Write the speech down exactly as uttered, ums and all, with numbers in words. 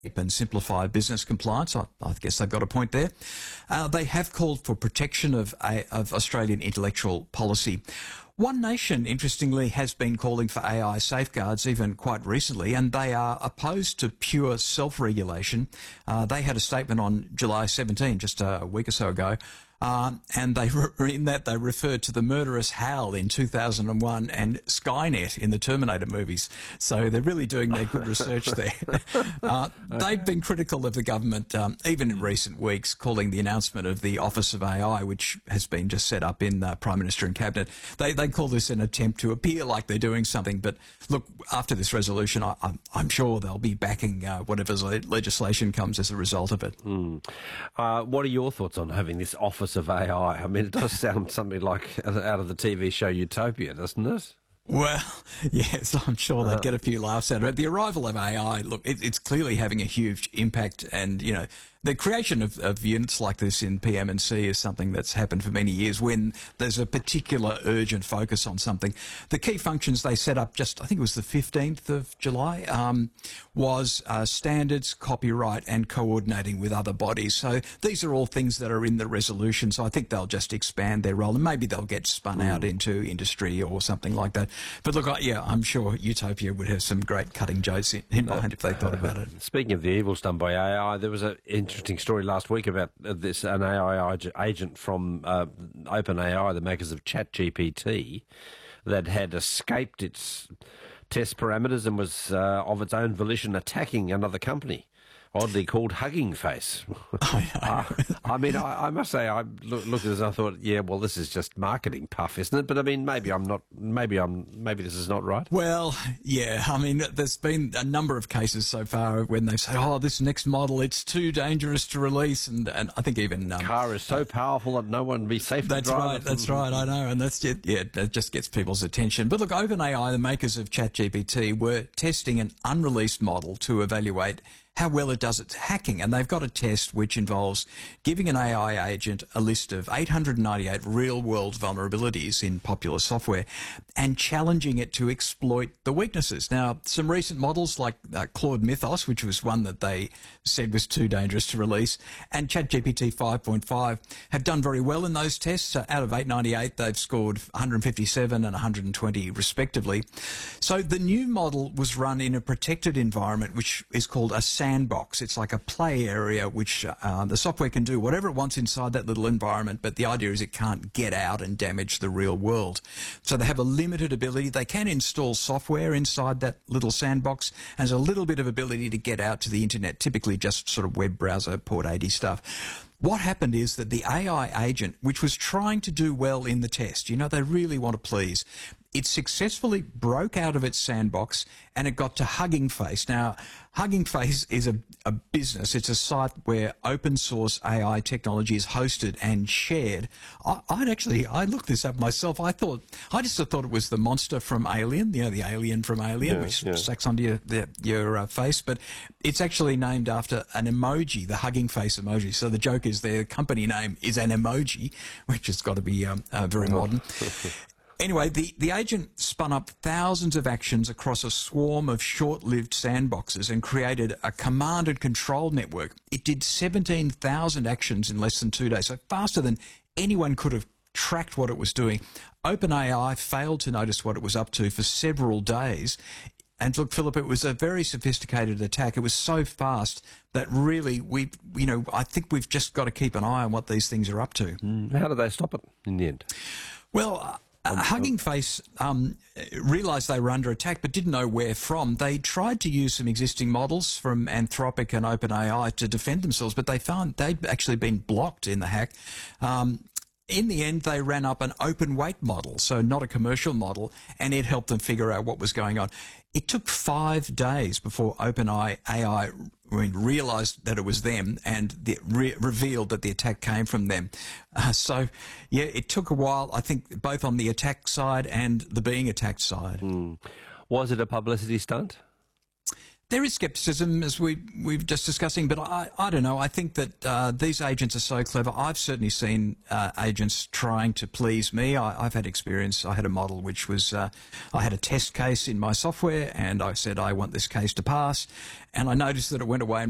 and simplify business compliance. I, I guess they've got a point there. Uh, they have called for protection of, a, of Australian intellectual policy. One Nation, interestingly, has been calling for A I safeguards even quite recently, and they are opposed to pure self-regulation. Uh, they had a statement on July seventeenth, just a week or so ago, Um, and they in that they referred to the murderous HAL in two thousand one and Skynet in the Terminator movies. So they're really doing their good research there. uh, they've been critical of the government, um, even in recent weeks, calling the announcement of the Office of A I, which has been just set up in the Prime Minister and Cabinet. They they call this an attempt to appear like they're doing something. But look, after this resolution, I, I'm, I'm sure they'll be backing uh, whatever legislation comes as a result of it. Mm. Uh, what are your thoughts on having this Office of A I? I mean, it does sound something like out of the T V show Utopia, doesn't it? Well, yes, I'm sure they'd get a few laughs out of it. The arrival of A I, look, it, it's clearly having a huge impact, and, you know, the creation of, of units like this in P M and C is something that's happened for many years when there's a particular urgent focus on something. The key functions they set up just, I think it was the fifteenth of July, um, was uh, standards, copyright and coordinating with other bodies. So these are all things that are in the resolution, so I think they'll just expand their role and maybe they'll get spun mm. out into industry or something like that. But look, I, yeah, I'm sure Utopia would have some great cutting jokes in, in mind if they thought about it. Speaking of the evils done by A I, there was an interesting story last week about this an A I agent from uh, OpenAI, the makers of ChatGPT, that had escaped its test parameters and was uh, of its own volition attacking another company, oddly called Hugging Face. uh, I mean, I, I must say, I look, looked at this and I thought, yeah, well, this is just marketing puff, isn't it? But I mean, maybe I'm not. Maybe I'm. Maybe this is not right. Well, yeah. I mean, there's been a number of cases so far when they say, "Oh, this next model, it's too dangerous to release," and and I think even um, car is so powerful that no one will be safe. That's to drive right. it. That's right. I know, and that's just, yeah, that just gets people's attention. But look, OpenAI, the makers of ChatGPT, were testing an unreleased model to evaluate how well it does its hacking. And they've got a test which involves giving an A I agent a list of eight hundred ninety-eight real-world vulnerabilities in popular software and challenging it to exploit the weaknesses. Now, some recent models like uh, Claude Mythos, which was one that they said was too dangerous to release, and ChatGPT five point five have done very well in those tests. So out of eight hundred ninety-eight, they've scored one hundred fifty-seven and one hundred twenty respectively. So the new model was run in a protected environment, which is called a sandbox. It's like a play area which uh, the software can do whatever it wants inside that little environment, but the idea is it can't get out and damage the real world. So they have a limited ability. They can install software inside that little sandbox and there's a little bit of ability to get out to the internet, typically just sort of web browser, port eighty stuff. What happened is that the A I agent, which was trying to do well in the test, you know, they really want to please, it successfully broke out of its sandbox and it got to Hugging Face. Now, Hugging Face is a, a business. It's a site where open source A I technology is hosted and shared. I, I'd actually, I looked this up myself. I thought, I just thought it was the monster from Alien, you know, the alien from Alien, yeah, which yeah. stacks onto your, the, your uh, face. But it's actually named after an emoji, the Hugging Face emoji. So the joke is their company name is an emoji, which has got to be um, uh, very modern. Anyway, the, the agent spun up thousands of actions across a swarm of short-lived sandboxes and created a command and control network. It did seventeen thousand actions in less than two days, so faster than anyone could have tracked what it was doing. OpenAI failed to notice what it was up to for several days. And look, Philip, it was a very sophisticated attack. It was so fast that really, we, you know, I think we've just got to keep an eye on what these things are up to. Mm. How did they stop it in the end? Well, uh, Uh, Hugging Face um, realised they were under attack but didn't know where from. They tried to use some existing models from Anthropic and OpenAI to defend themselves, but they found they'd actually been blocked in the hack. Um, in the end, they ran up an open weight model, so not a commercial model, and it helped them figure out what was going on. It took five days before OpenAI I mean, realised that it was them and the, re revealed that the attack came from them. Uh, so, yeah, it took a while, I think, both on the attack side and the being attacked side. Mm. Was it a publicity stunt? There is scepticism, as we, we've just discussing, but I, I don't know. I think that uh, these agents are so clever. I've certainly seen uh, agents trying to please me. I, I've had experience. I had a model which was, uh, I had a test case in my software, and I said, I want this case to pass, and I noticed that it went away and